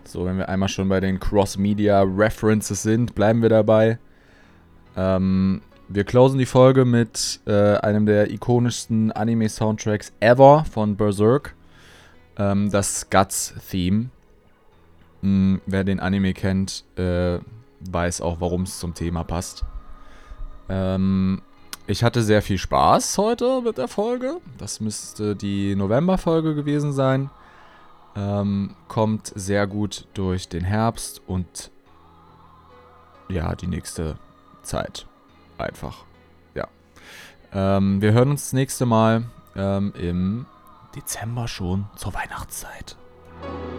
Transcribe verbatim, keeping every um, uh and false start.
So, wenn wir einmal schon bei den Cross-Media-References sind, bleiben wir dabei. Ähm, wir closen die Folge mit äh, einem der ikonischsten Anime-Soundtracks ever von Berserk. Ähm, das Guts-Theme. Hm, wer den Anime kennt, äh, weiß auch, warum es zum Thema passt. Ähm, ich hatte sehr viel Spaß heute mit der Folge. Das müsste die November-Folge gewesen sein. Ähm, kommt sehr gut durch den Herbst und ja, die nächste Zeit. Einfach. Ja. Ähm, wir hören uns das nächste Mal ähm, im Dezember schon zur Weihnachtszeit.